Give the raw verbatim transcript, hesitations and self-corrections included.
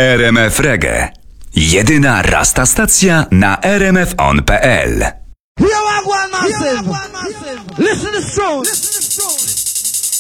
R M F Reggae. Jedyna rasta stacja na r m f on kropka p l. Yo, I want massive. Listen to the strong.